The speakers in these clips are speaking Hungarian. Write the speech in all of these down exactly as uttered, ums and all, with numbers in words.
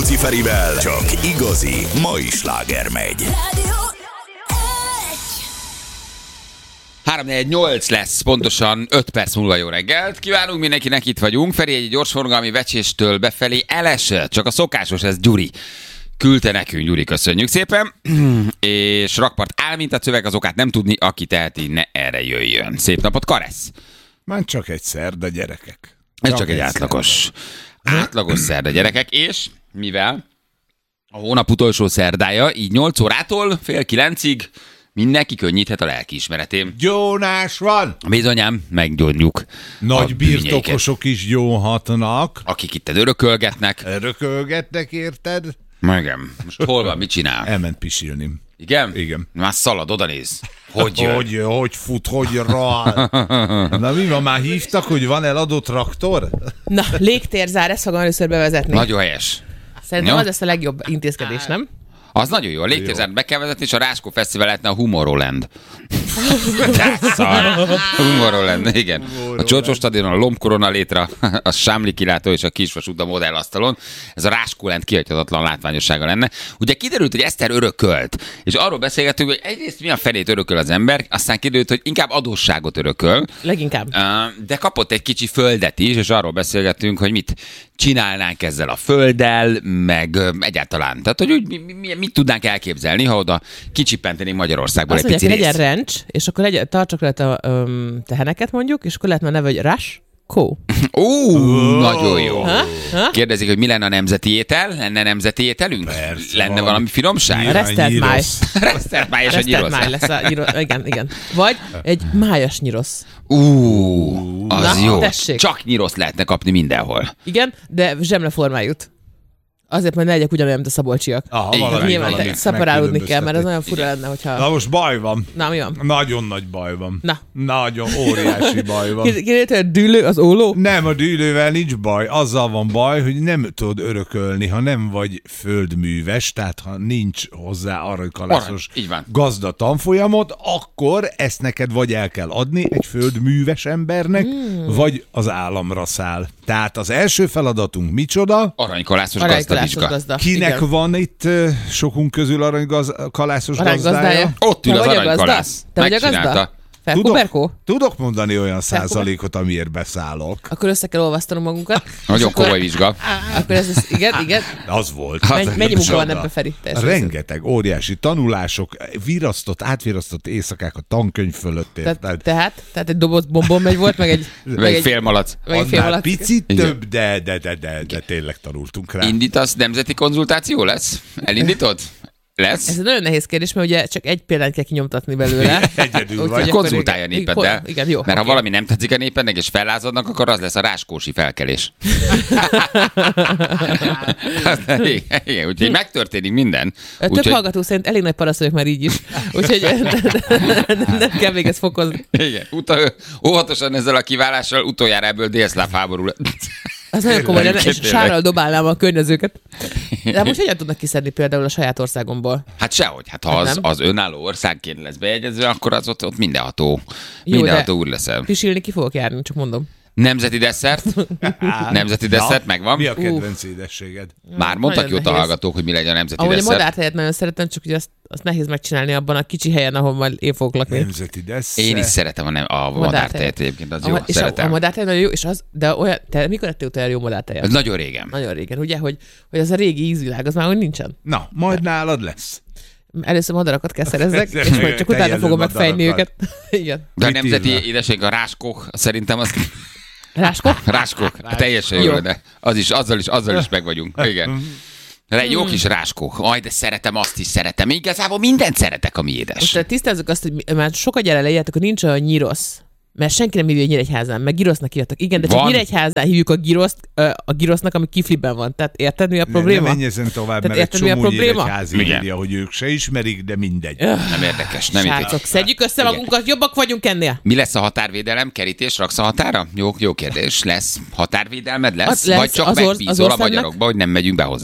Rádióci Ferivel csak igazi mai sláger megy. három négy nyolc lesz, pontosan öt perc múlva. Jó reggelt. Kívánunk mindenkinek, itt vagyunk. Feri egy gyorsforgalmi Vecséstől befelé elesett. Csak a szokásos, ez Gyuri. Küldte nekünk, Gyuri, köszönjük szépen. És rakpart áll, mint a szöveg, az okát nem tudni, aki teheti, ne erre jöjjön. Szép napot, Karesz! Már csak egy szerda, gyerekek. Ez csak, csak egy, egy átlagos, átlagos szerda, gyerekek, és mivel a hónap utolsó szerdája, így nyolc órától fél kilencig mindenki könnyíthet a lelkiismeretén. Gyónás van! Bizonyám, meggyónjuk. Nagy birtokosok is gyónhatnak. Akik itt örökölgetnek. Örökölgetnek, érted? Igen. Most hol van, mit csinál? Elment pisilni. Igen? Igen. Már szalad, oda néz. Hogy jön? Hogy, hogy fut, hogy rohan. Na mi van, már hívtak, hogy van eladó traktor? Na, légtérzár, ezt fogom először bevezetni. Nagyon helyes. Szerintem Ja? az lesz a legjobb intézkedés, nem? Az nagyon jó. A légtérzárt be kell vezetni, és a Ráskó Fesztivál lehetne a Humorland. De szar. Humorland, igen. A Csorcsos stadionon, a Lombkorona létre, a Sámli kilátó és a Kisvasút a modellasztalon. Ez a Ráskóland kihagyhatatlan látványossága lenne. Ugye kiderült, hogy Eszter örökölt, és arról beszélgettünk, hogy egyrészt milyen felét örököl az ember, aztán kiderült, hogy inkább adósságot örököl. Leginkább. De kapott egy kicsi földet is, és arról beszélgettünk, hogy mit csinálnánk ezzel a földdel, meg egyáltalán. Tehát, hogy úgy, mi, mi, mit tudnánk elképzelni, ha oda kicsipentenénk Magyarországból azt egy pici mondják, részt. legyen ranch, és akkor legyen, tartsak le a um, teheneket mondjuk, és akkor lehet már neve, hogy Rush Co. Ó, nagyon jó. Ha? Ha? Kérdezik, hogy mi lenne a nemzeti étel? Lenne nemzeti ételünk? Persze, lenne van. valami finomság? A resztelt máj. Resztelt máj és a Resztelt nyirosz. máj lesz a nyirosz. Igen, igen. Vagy egy májas nyirosz. Ú, az Na, jó. tessék. Csak nyirosz lehetne kapni mindenhol. Igen, de zsemleformájút. Azért, hogy ne legyek ugyanolyan, mint a szabolcsiak. Aha, Igen, valami, Nyilván valami te- szeparálódni kell, mert az megkülönböztetni. nagyon fura lenne, hogyha... Na most baj van. Na, mi van? Nagyon nagy baj van. Na. Nagyon óriási baj van. Kérdezett, hogy a dűlő az óló? Nem, a dűlővel nincs baj. Azzal van baj, hogy nem tudod örökölni, ha nem vagy földműves, tehát ha nincs hozzá aranykalászos Arany, így van. gazda tanfolyamot, akkor ezt neked vagy el kell adni egy földműves embernek, Hmm. vagy az államra száll. Tehát az első feladatunk micsoda? Aranykalászos Aranykalászos gazdavizsga. gazda. Kinek Igen. van itt uh, sokunk közül aranykalászos Aranyggazdája? gazdája? Ott ül Te az vagy a gazda? aranykalász. Te vagy a Megcsinálta. gazda? Felkuberkó? tudok mondani olyan százalékot, amiért beszállok. Akkor össze kell olvasztanunk magunkat. Nagyon És akkor- komoly vizsga. Akkor ez, ez igen, igen. Az volt. Menj, mennyi munka van Csoda. ebbe, Feri? Teljesen Rengeteg óriási tanulások, virasztott, átvirasztott éjszakák a tankönyv fölött. Tehát, érted? tehát, tehát egy doboz bombon megy volt, meg egy... Meg egy fél malac. Meg egy fél Annál alatt. picit Igen. több, de, de, de, de, de tényleg tanultunk rá. Indítasz, nemzeti konzultáció lesz? Elindítod? Lesz? Ez egy nagyon nehéz kérdés, mert ugye csak egy példányt kell kinyomtatni belőle. Egyedül Úgyhogy vagy. akkor Konzultálja a igen. népeddel. Igen, jó. Mert ha oké. valami nem tetszik a népednek, és fellázadnak, akkor az lesz a ráskósi felkelés. igen, igen, úgyhogy megtörténik minden. Több Úgyhogy, hallgató szerint elég nagy parasz vagyok már így is. Úgyhogy nem kell még ezt fokozni. igen, uta, óvatosan ezzel a kiválással utoljára ebből délszláv háború lett. Az nagyon komoly lenne, és Tényleg. sárral dobálnám a környezőket. De most hogyan tudnak kiszedni például a saját országomból? Hát sehogy, hát ha Hát az, nem. az önálló országként lesz bejegyezve, akkor az ott, ott mindenható, Jó, mindenható de- úr leszel. Pisilni ki fogok járni, csak mondom. Nemzeti desszert? Nemzeti desszert megvan? Mi a kedvenc édességed? Már mondtak Nagyon jót a nehéz. hallgatók, hogy mi legyen a nemzeti Ahogy a desszert. madártejet nagyon szeretem, csak ugye azt, azt nehéz megcsinálni abban a kicsi helyen, ahol majd én fogok lakni. Nemzeti desszert. Én is szeretem a, nem, a madártejet egyébként, az jó, A, és a, szeretem. a madártej nagyon jó, és az, de olyan, te mikor ettél utoljára jó madártejet? Ez nagyon régen. Nagyon régen, ugye, hogy, hogy az a régi ízvilág, az már úgy nincsen. Na, majd nálad lesz. Először madarakat kell szerezzek, Ez- és majd csak utána tejelő fogom megfejni madarakat. őket. Igen. De a Mit nemzeti írnak? édesség a ráskok, szerintem az... Ráskok? Ráskok, teljesen jó, Jó. de az is, azzal is, azzal is meg vagyunk. Igen. De jó kis ráskok. Aj, de szeretem, azt is szeretem. Igazából mindent szeretek, ami édes. Most eh, tisztázzuk azt, hogy mi- már sokat gyere leírtak, hogy nincs olyan nyirosz. Mert senki nem hívja Nyíregyházán, meg girosznak hívtak. Igen, de csak Van. Nyíregyházán hívjuk a giroszt, ö, a girosznak, ami kifliben van. Tehát érted, mi a Ne, probléma? ne menj ezen tovább, Tehát mert egy érted, mi a csomó probléma? nyíregyházi Igen. írja, hogy ők se ismerik, de mindegy. Nem érdekes, nem Srácok, érdekes. szedjük össze magunkat, jobbak vagyunk ennél. Mi lesz a határvédelem? Kerítés raksz a határa? Jó, jó kérdés. Lesz határvédelmed lesz? Hát lesz, Vagy csak az orsz- az megbízol a országnak- magyarokba, hogy nem megyünk be hozzád?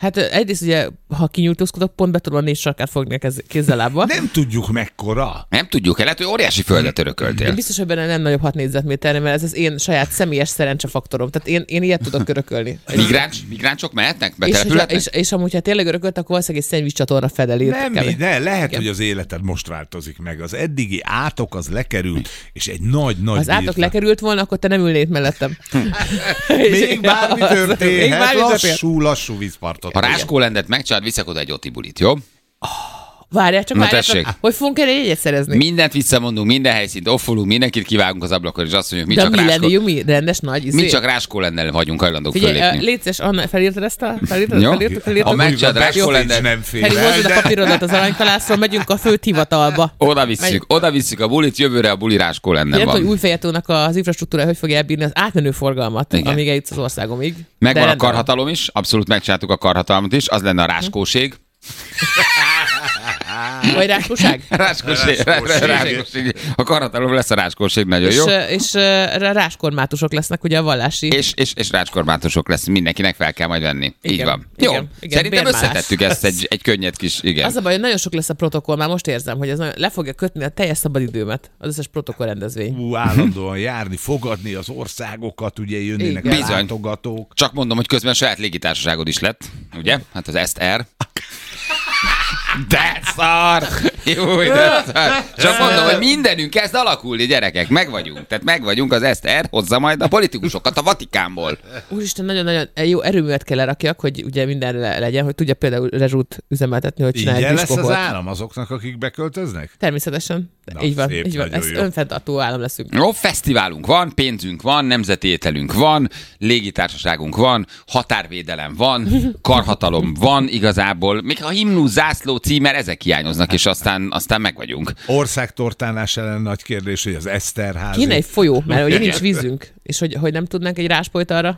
Hát egyrészt ugye, ha kinyújtózkodok, pont be tudom a négy sarkát fogni a kézzel lábbal. Nem tudjuk mekkora. Nem tudjuk, lehet, hogy óriási földet örököltél. Én biztos, hogy benne nem nagyobb hat négyzetméterre, mert ez az én saját személyes szerencsefaktorom. Tehát én, én ilyet tudok örökölni. Migráns, migránsok mehetnek? És, Betelepülhetnek? és, és amúgy, ha tényleg örökölt, akkor valószínűleg egy szennyvíz csatorna fedelét. Nem, mi, ne, lehet, hogy az életed most változik meg. Az eddigi átok az lekerült, és egy nagy-nagy... Az átok lekerült volna, akkor te nem ülnéd mellettem. Még bármi Még történhet, bármi történhet. lassú, lassú vízpartot. Ha Ráskólendet megcsinálod, viszek oda egy otibulit, jó? Várjál csak, Na, várjál tessék. csak, hogy fogunk erre jegyet szerezni? Mindent visszamondunk, minden helyszínt offolunk, mindenkit kivágunk az ablakon, és azt mondjuk, mi De csak mi Ráskó... lenni, jó, mi rendes nagy izé? Mi csak Ráskólennel vagyunk hajlandók Figyelj, fölépni. uh, légy szíves, Anna, felírtad ezt a... Felírtad, Jó. felírtad, felírtad, Ha megcsinálod Jó, Ráskólendet, nem fél Feri, el, hozod a de- papírodat az aranykalászról, megyünk a főt hivatalba. oda visszük, Megy- oda visszük a bulit, jövőre a buli Ráskólennel Nem tudom, hogy van. Újfejetónak az infrastruktúra hogy fogja elbírni az átmenő forgalmat, Igen. amíg eljutsz az országomig. Megvan De a rendben karhatalom is, abszolút megcsináltuk a karhatalmat is, az lenne a ráskóség. van. Vagy ráskóság? Ráskóség, Ráskóség. ráskóség. A karhatalom lesz a ráskóség, nagyon És, jó. ö, és ö, ráskormátusok lesznek ugye a vallási. És, és, és rácskormátusok lesz, mindenkinek fel kell majd venni. Így Igen, van. igen, Jó, igen, szerintem bérmálás. összetettük ezt egy, egy könnyed kis, igen. Az a baj, hogy nagyon sok lesz a protokoll, már most érzem, hogy ez nagyon, le fogja kötni a teljes szabadidőmet, az összes protokoll rendezvény. Ú, állandóan járni, fogadni az országokat, ugye jönnének Igen. a Bizony. látogatók. Csak mondom, hogy közben saját légitársaságod is lett, ugye? Hát az Est Air. De szar! Jó, de szar. Csak mondom, hogy mindenünk kezd alakulni, gyerekek. Meg vagyunk. Tehát meg vagyunk, az Est Air hozza majd a politikusokat a Vatikánból. Úristen, nagyon-nagyon jó erőművet kell lerakjak, hogy ugye mindenre legyen, hogy tudja például Rezsút üzemeltetni, hogy csinálj Ingyen egy lesz az diszkóhol. állam azoknak, akik beköltöznek? Természetesen. Na, így van, szép, így van. nagyon Ez jó. önfenntartó állam leszünk. Jó, fesztiválunk van, pénzünk van, nemzeti ételünk van, légitársaságunk van, határvédelem van, karhatalom van igazából. Még a himnusz, zászló, címer, ezek hiányoznak, és aztán, aztán meg vagyunk. Országtortánás ellen nagy kérdés, hogy az Eszterházi. Kéne egy folyó, mert ugye nincs vízünk, és hogy, hogy nem tudnánk egy ráspolyt arra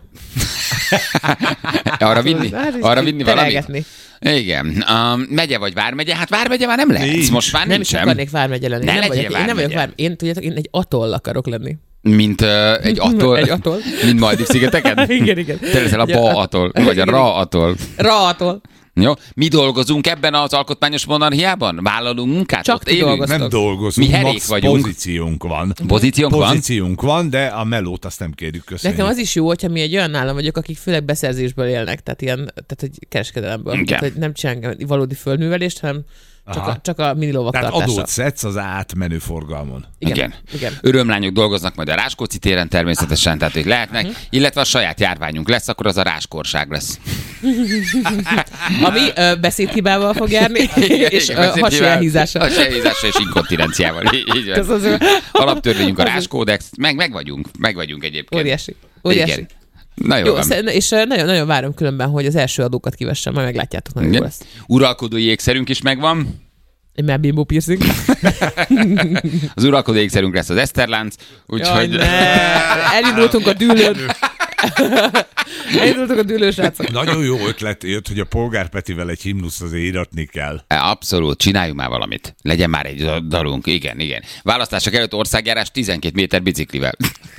Arra vinni, Hát, és arra vinni valamit? terelgetni. Igen. Um, megye vagy vármegye? Hát vármegye már nem lehet. Nincs. Most már Nem is nincsen. akarnék vármegye lenni. Ne Nem legyél vagyok, én nem vagyok vármegye. vár... Én, tudjátok, én egy atoll akarok lenni. Mint uh, egy atoll. Egy atoll. Mint Maldiv-szigeteken? Igen, igen. Te leszel a Ja. Ba atoll, vagy a Ra atoll. Ra atoll. Jó? Mi dolgozunk ebben az alkotmányos monarchiában? Vállalunk munkát? Csak Ott ti élünk? dolgoztok. Nem dolgozunk, Mi herék max vagyunk. pozíciónk van. Pozíciónk van? Pozíciónk van, de a melót azt nem kérjük, köszönjük. Nekem az is jó, hogyha mi egy olyan állam vagyok, akik főleg beszerzésből élnek, tehát ilyen, tehát egy kereskedelemből. Igen. Tehát, hogy nem csinálunk valódi földművelést, hanem csak Aha. a, csak a mini lovak Tehát tartása. adót szedsz az átmenő forgalmon. Igen. Igen. Igen. Örömlányok dolgoznak majd a Ráskóczi téren természetesen, tehát ők lehetnek, Mhm. illetve a saját járványunk lesz, akkor az a ráskorság lesz. Ami ö, beszédhibával fog járni, és ö, hasi elhízással. Hasi elhízással és inkontinenciával. Így- Így Ez van. az ő- Alaptörvényünk a ráskódex, meg, meg vagyunk, meg vagyunk egyébként. Óriási. Óriási. Igen. Na jó, Jó, van. szer- és ö, nagyon, nagyon várom különben, hogy az első adókat kivessem, majd meglátjátok, nagyon jó Igen. lesz. Uralkodói ékszerünk is megvan. Egy melbimbó piercing. Az uralkodói ékszerünk lesz az Eszterlánc, Jaj, úgyhogy... ne. Elindultunk a dűlőn. Elindultunk a dűlőn, srácok. Nagyon jó ötlet jött, hogy a Polgár Petivel egy himnuszt azért íratni kell. Abszolút, csináljunk már valamit. Legyen már egy dalunk, igen, igen. Választások előtt országjárás tizenkét méter biciklivel.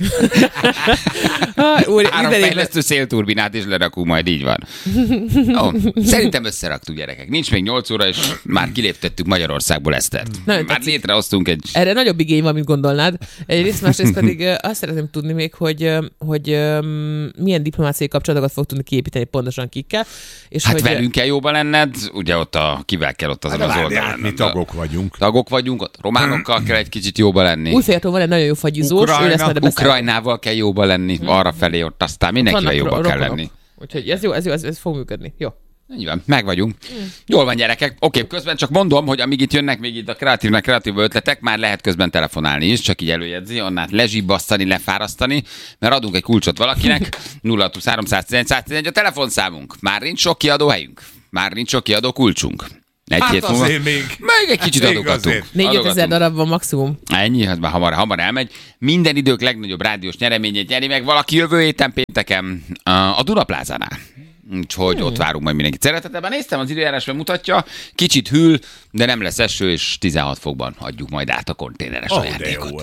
Ah, úr, Három minden évben- fejlesztő szélturbinát is lerakunk, majd így van. Ó, szerintem összeraktuk, gyerekek. Nincs még nyolc óra, és már kiléptettük Magyarországból Esztert. Nagyon Már tetszik. létrehoztunk egy... Erre nagyobb igény van, mint gondolnád. Egyrészt, másrészt pedig ö, azt szeretném tudni még, hogy, ö, hogy ö, milyen diplomáciai kapcsolatokat fog tudni kiépíteni pontosan kikkel. És Hát hogy, velünk kell jóba lenned, ugye ott a, kivel kell ott azon Hát az várjál, oldalon. mi tagok vagyunk. Tagok vagyunk, ott románokkal kell egy kicsit jóba lenni. Újféltól van egy nagyon jó fagyizós, ő Ukrajna, lesz majd a beszálló. Ukrajnával kell jóba lenni, arra felé ott aztán mindenkivel Vannak jóba ro- kell rokonok. lenni. Úgyhogy ez jó, ez jó, ez, ez fog működni. Jó. Így van, meg vagyunk. Jól van, gyerekek. Oké, közben csak mondom, hogy amíg itt jönnek még itt a kreatívnek kreatív ötletek, már lehet közben telefonálni is, csak így előjegyzi, annál lezsibbasztani, lefárasztani, mert adunk egy kulcsot valakinek. nulla húsz-három tizenegy száz tizenegy a telefonszámunk. Már nincs sok kiadó helyünk. Már nincs sok kiadó kulcsunk. Egy Hát hét múlva. azért még. Még egy kicsit Még adogatunk. azért. négyezer Adogatunk. darab van maximum. Ennyi, hát már hamar, hamar elmegy. Minden idők legnagyobb rádiós nyereményét nyeri meg valaki jövő héten pénteken a Dunaplázánál. Úgyhogy ott várunk majd mindenkit szeretetben. Néztem, az időjárásban mutatja, kicsit hűl, de nem lesz eső, és tizenhat fokban adjuk majd át a konténeres Ó, de ajándékot. jó az.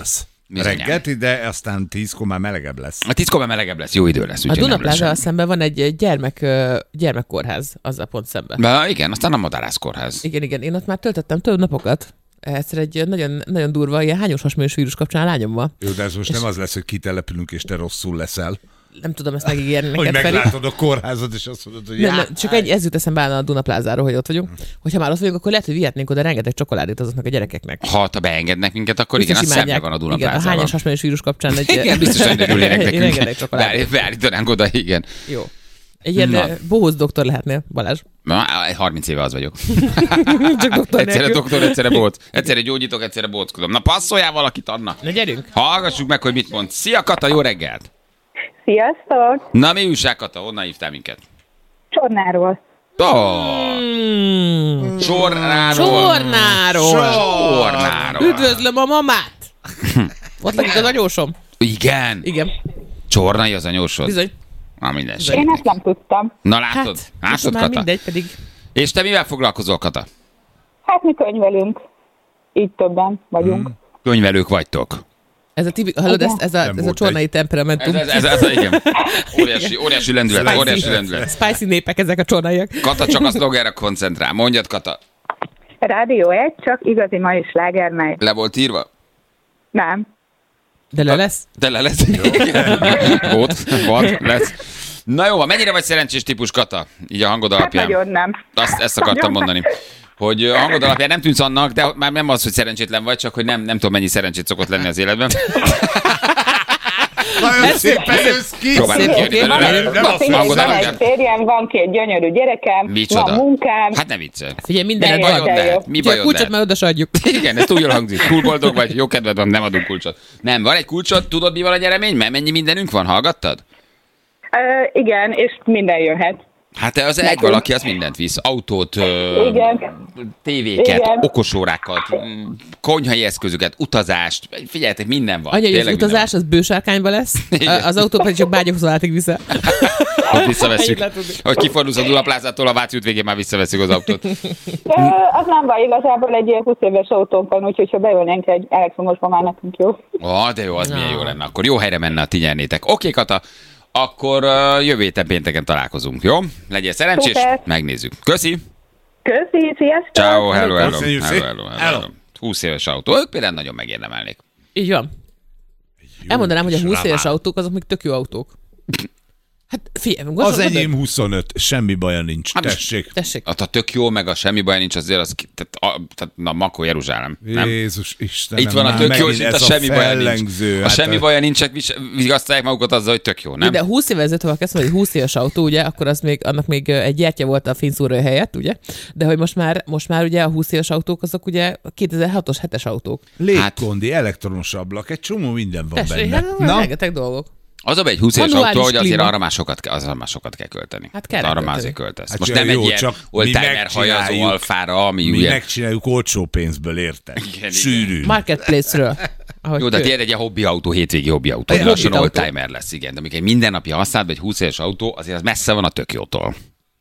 reggelt, de aztán tízkor már melegebb lesz. A tízkor már melegebb lesz, jó idő lesz. A Dunaplázával szemben van egy gyermek, gyermekkórház, azzal pont szemben. Na, igen, aztán a Madarász kórház. Igen, igen, én ott már töltöttem több napokat. Egyszer egy nagyon, nagyon durva, ilyen hányos hasmélős vírus kapcsán a lányommal. Jó, de ez most és nem az lesz, hogy kitelepülünk, és te rosszul leszel. Nem tudom ezt megígérni neked, Hogy Feri. meglátod a kórházat, és azt mondod, hogy nem, já, nem, csak egy, ez jut eszembe állna a Dunaplázáról, hogy ott vagyunk. Hogyha már ott vagyunk, akkor lehet, hogy vihetnénk oda rengeteg csokoládét azoknak a gyerekeknek. Ha te beengednek minket, akkor igen, az szemben van a Dunaplázával. Igen, a hányos hasmélős vírus kapcsán egy... Igen, biztos, hogy örülnének nekünk. Rengeteg csokoládét. Beállítanánk oda, igen. Jó. Egy ilyen Na. bohóc doktor lehetnél, Balázs. Na, harminc éve az vagyok. Csak doktor Egyszerre nélkül. doktor, egyszerre bóc. Egyszerre gyógyítok, egyszerre bóckodom. Na passzoljál valakit, Anna. Na gyerünk. Hallgassuk meg, hogy mit mond. Szia, Kata, jó reggelt! Sziasztok! Na, mi újság, Kata? Honnan hívtál minket? Csornáról. Oh, Mm. Csornáról. Csornáról. Csornáról. Üdvözlöm a mamát. Ott lakik az anyósom. Igen. Igen, Csornai az anyósod? bizony. Na, minden Én segít. ezt nem tudtam. Na, látod? Hát, most Látod, már Kata? mindegy, pedig És te mivel foglalkozol, Kata? Hát mi könyvelünk. Így többen vagyunk. Hmm. Könyvelők vagytok. ez a tipi, hallod, ez, ez, a, Nem ez a volt csornai egy. temperamentum. Ez, ez, ez, ez igen. Óriási, óriási lendület, Spicy. óriási lendület. Spicy népek ezek a csornaiak. Kata csak a szlogerre koncentrál. Mondjad, Kata. Rádió egy, csak igazi mai sláger megy. Le volt írva? Nem. De le lesz? De le lesz. Volt, volt, lesz. Na jó, mennyire vagy szerencsés típus, Kata? Így a hangod Hát alapján. nagyon nem. Azt, ezt akartam mondani. Hogy a hangod alapján nem tűnsz annak, de már nem az, hogy szerencsétlen vagy, csak hogy nem, nem tudom, mennyi szerencsét szokott lenni az életben. Nagyon szépen jössz ki. Próbálom Szép, kijönni oké, belőle. nem, Na, figyelj, Hangod van alapján. egy férjem, van két gyönyörű gyerekem, Micsoda? van munkám. Hát ne viccelj. Figyelj, Mi mindened Nagyon bajod van. de jó. lehet? Mi Úgyhogy a bajod kulcsot lehet? már oda se adjuk. Igen, ez túl jól hangzik. Túl boldog vagy, jó kedved van, nem adunk kulcsot. Nem, van egy kulcsot, tudod mi van a nyeremény? Mert mennyi mindenünk van, hallgattad? Uh, igen, és minden jöhet. Hát az egy valaki, az mindent visz. Autót, ö, Igen. tévéket, Igen. okosórákat, mm, konyhai eszközöket, utazást. Figyeljetek, minden van. Anya, hogy az Tényleg minden utazás, az bősárkányba lesz, Igen. az autó pedig csak Bágyahúzalátig vissza. van. Hogy visszavesszük. Ennyit lehet tudni. Hogy kifordulsz a Dunaplázától, a Váci út végén már visszavesszük az autót. Uh, az nem baj, igazából egy ilyen húsz éves autónk van, úgyhogy ha beülnénk egy elektromosba, már nekünk jó. Ó, de jó, az milyen jó lenne. Akkor jó helyre menne, ha ti nyernétek. Oké, Kata, akkor uh, jövő héten pénteken találkozunk, jó? Legyél szerencsés, Szuper. megnézzük. Köszi! Köszi, sziasztok! Ciao, hello, hello, Köszönjük hello, szépen. hello, hello, Hello. hello. húsz éves autó. Ők például nagyon megérdemelnék. Így van. Elmondanám, hogy a kis húsz éves raván. autók, azok még tök jó autók. Hát figyelj, Az gondolod, enyém huszonöt, semmi baja nincs. Hát most- Tessék. Tessék. Hát, ha tök jó, meg a semmi baj nincs, azért az, ki- tehát, a, tehát na, Makó Jeruzsálem, nem? Jézus Istenem. Itt van a már tök jó, és megint itt a ez semmi baja fellengző, nincs. A hát semmi baja nincs, csak vis- vigasztalják magukat azzal, hogy tök jó, Jó, nem? de húsz évvel ezelőtt, ha kezdtem, hogy húsz éves autó, ugye, akkor az még, annak még ö, egy gyertya volt a fényszórója helyett, ugye? De hogy most már, most már ugye a húsz éves autók, azok ugye a kétezer-hatos hetes autók. Légkondi, elektronos ablak, egy csomó minden van Tessék, benne. hát Na, rengeteg dolgok. Az a baj, egy húsz éves Manuális autó, hogy azért klíma. arra már sokat, kell, azra már sokat kell költeni. Hát kell arra már költeni. azért költesz. Hát Most jó, nem egy jó, ilyen csak mi oldtimer hajazó megcsináljuk. alfára, ami mi ugye... megcsináljuk olcsó pénzből, érted? Igen, Sűrű. Marketplace-ről. Ahogy Jó, de kö- tiéd egy ilyen hobbi autó, hétvégi hobbi autó. Egy Egy lassan hobbi autó. oldtimer lesz, igen. De amikor egy mindennapi használatban egy húsz éves autó, azért az messze van a tök jótól.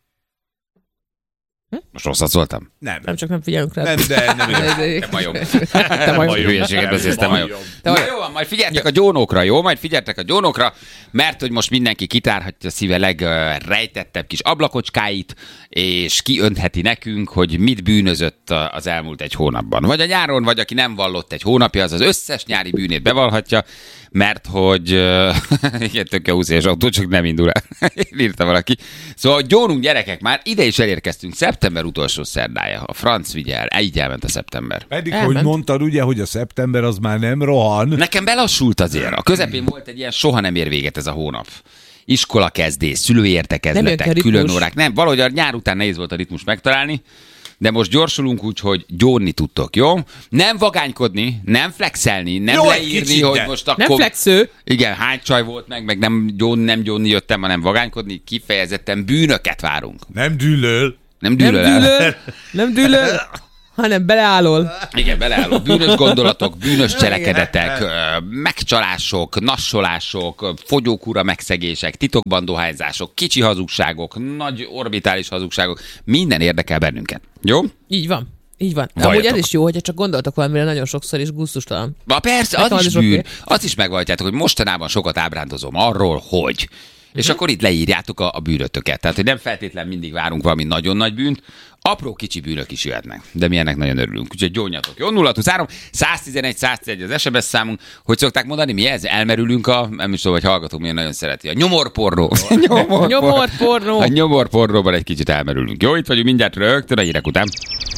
Most rosszat szóltam? Nem, Nem csak nem figyelünk rá. nem, de nem igaz. Te majom. Te majom. Hülyeséget beszélsz, te majom. Te Na majom. jó, van, majd figyeltek a gyónókra, jó? Majd figyeltek a gyónókra, mert hogy most mindenki kitárhatja a szíve legrejtettebb kis ablakocskáit, és kiöntheti nekünk, hogy mit bűnözött az elmúlt egy hónapban. Vagy a nyáron, vagy aki nem vallott egy hónapja, az az összes nyári bűnét bevallhatja, mert hogy igen, tök jó húsz éves autó, csak nem indul el. Írta valaki. Szóval gyónunk gyerekek, már ide is elérkeztünk. Szeptember utolsó szerdája. A franc vigye el. Így elment a szeptember. Pedig, Elment. hogy mondtad, ugye, hogy a szeptember az már nem rohan. Nekem belassult azért. A közepén volt egy ilyen soha nem ér véget ez a hónap. Iskola kezdés, szülői Nem értekezletek, jön ki a külön ritmus. órák. Nem, valahogy a nyár után nehéz volt a ritmus megtalálni, de most gyorsulunk úgy, hogy gyónni tudtok, jó? Nem vagánykodni, nem flexelni, nem Jó, egy leírni, kicsit, hogy de. most Nem akkor... flexő. Igen, hány csaj volt meg, meg nem gyónni, nem gyónni jöttem, hanem vagánykodni, kifejezetten bűnöket várunk. Nem dűlöl. Nem Nem dűlöl el. dűlöl, nem dűlöl, hanem beleállol. Igen, beleálló. Bűnös gondolatok, bűnös cselekedetek, ö, megcsalások, nassolások, fogyókúra megszegések, titokban dohányzások, kicsi hazugságok, nagy orbitális hazugságok, minden érdekel bennünket. Jó? Így van. Így van. Valljatok. Amúgy ez is jó, hogyha csak gondoltok valamire nagyon sokszor is gusztustalan. Na persze, Nekem az is az is bűn. oké. Azt is megvalljátok, hogy mostanában sokat ábrándozom arról, hogy... És akkor itt leírjátok a, a bűnötöket. Tehát, hogy nem feltétlen mindig várunk valami nagyon nagy bűnt, apró kicsi bűnök is jöhetnek. De mi ennek nagyon örülünk. Úgyhogy gyónjatok. Jó, nulla huszonhárom, száztizenegy, száztizenegy az es em es számunk. Hogy szokták mondani, mi ez? Elmerülünk a, nem is tudom, hogy hallgatók milyen nagyon szereti. A nyomorpornó. Nyomorpornó. Nyomorpornó. A nyomorpornóban egy kicsit elmerülünk. Jó, itt vagyunk mindjárt rögtön a hírek után.